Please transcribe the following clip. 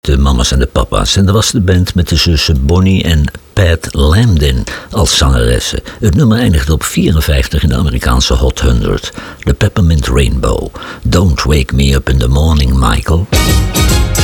De mama's en de papa's. En dat was de band met de zussen Bonnie en Pat Lambdin als zangeressen. Het nummer eindigde op 54 in de Amerikaanse Hot 100. The Peppermint Rainbow. Don't Wake Me Up in the Morning, Michael.